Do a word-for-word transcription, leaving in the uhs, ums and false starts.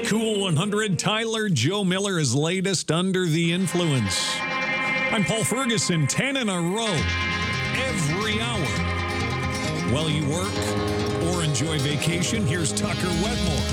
Cool one hundred, Tyler Joe Miller is latest Under the Influence. I'm Paul Ferguson, ten in a row, every hour. While you work or enjoy vacation, here's Tucker Wetmore.